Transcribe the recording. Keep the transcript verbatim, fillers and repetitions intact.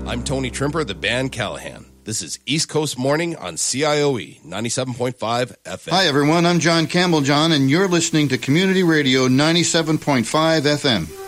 I'm Tony Trimper, the band Callahan. This is East Coast Morning on C I O E ninety-seven point five F M. Hi, everyone. I'm John Campbell John, and you're listening to Community Radio ninety-seven point five F M.